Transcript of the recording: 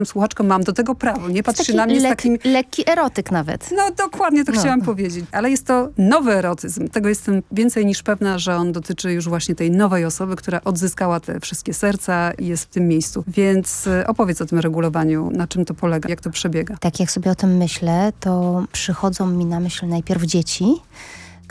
słuchaczką, mam do tego prawo. Nie patrzy Taki na mnie z takim... lekki erotyk nawet. No dokładnie to chciałam powiedzieć. Ale jest to nowy erotyzm. Tego jestem więcej niż pewna, że on dotyczy już właśnie tej nowej osoby, która odzyskała te wszystkie serca i jest w tym miejscu. Więc opowiedz o tym regulowaniu, na czym to polega, jak to przebiega. Tak jak sobie o tym myślę, to przychodzą mi na myśl najpierw dzieci,